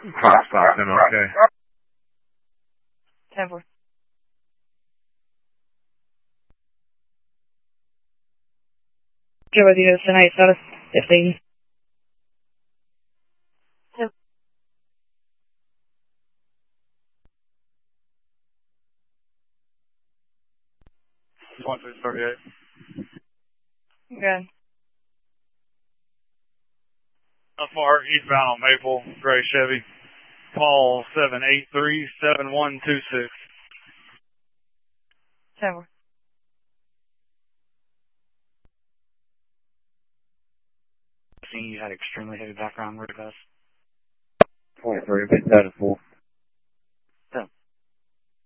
Foxtrot, okay. 10-4. Joe, you tonight, status 15. Yep. One, two, 38. Okay. How far eastbound on Maple, gray Chevy. Call 783-7126. 10-4. Seeing you had extremely heavy background, where it goes. 23, bit 4.